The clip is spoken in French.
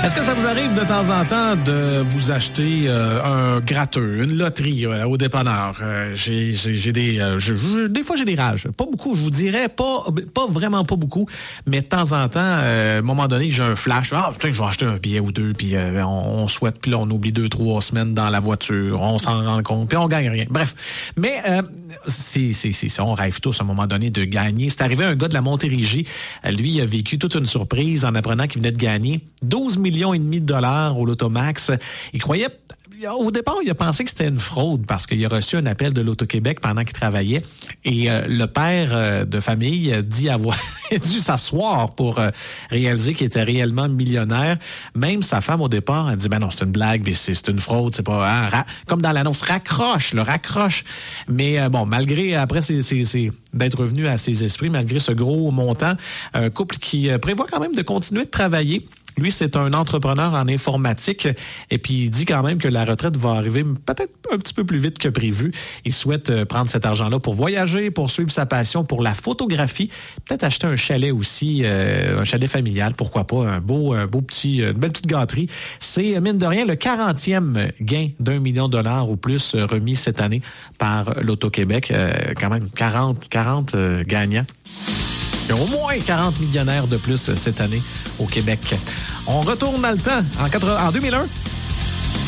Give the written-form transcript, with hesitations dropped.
Est-ce que ça vous arrive de temps en temps de vous acheter un gratteux, une loterie au dépanneur? Des fois j'ai des rages. Pas beaucoup, je vous dirais, pas vraiment pas beaucoup, mais de temps en temps, à un moment donné, j'ai un flash. Ah, putain, je vais acheter un billet ou deux, puis on souhaite, puis là, on oublie 2-3 semaines dans la voiture, on s'en rend compte, puis on gagne rien. Bref, mais c'est ça, on rêve tous à un moment donné de gagner. C'est arrivé à un gars de la Montérégie. Lui, il a vécu toute une surprise en apprenant qu'il venait de gagner 12,5 millions de dollars au Lotomax. Il croyait, au départ, il a pensé que c'était une fraude parce qu'il a reçu un appel de l'Auto-Québec pendant qu'il travaillait. Et le père de famille dit avoir dû s'asseoir pour réaliser qu'il était réellement millionnaire. Même sa femme, au départ, a dit, ben non, c'est une blague, mais c'est une fraude, c'est pas... comme dans l'annonce, raccroche. Mais bon, malgré, après, c'est d'être revenu à ses esprits, malgré ce gros montant, un couple qui prévoit quand même de continuer de travailler. Lui, c'est un entrepreneur en informatique et puis il dit quand même que la retraite va arriver peut-être un petit peu plus vite que prévu. Il souhaite prendre cet argent-là pour voyager, pour suivre sa passion pour la photographie, peut-être acheter un chalet aussi, un chalet familial, pourquoi pas, une belle petite gâterie. C'est, mine de rien, le 40e gain d'1 million de dollars ou plus remis cette année par l'Auto-Québec. Quand même, 40 gagnants. Il y a au moins 40 millionnaires de plus cette année au Québec. On retourne dans le temps, en 2001.